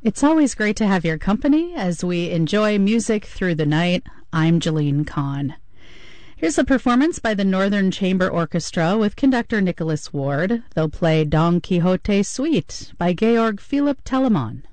It's always great to have your company as we enjoy music through the night. I'm Jeline Kahn. Here's a performance by the Northern Chamber Orchestra with conductor Nicholas Ward. They'll play Don Quixote Suite by Georg Philipp Telemann.